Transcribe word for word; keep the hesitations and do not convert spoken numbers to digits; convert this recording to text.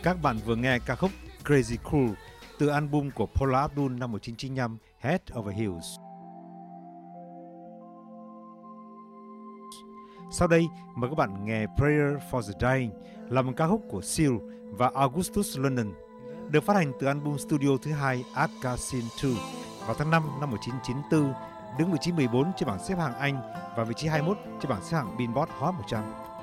Các bạn vừa nghe ca khúc Crazy Cool từ album của Paula Abdul năm một nghìn chín trăm chín mươi lăm Head Over Heels. Sau đây, mời các bạn nghe Prayer for the Dying là một ca khúc của Seal và Augustus London, được phát hành từ album studio thứ hai Arcasin hai vào tháng năm năm một nghìn chín trăm chín mươi tư, đứng vị trí mười bốn trên bảng xếp hạng Anh và vị trí hai mươi mốt trên bảng xếp hạng Billboard Hot một trăm.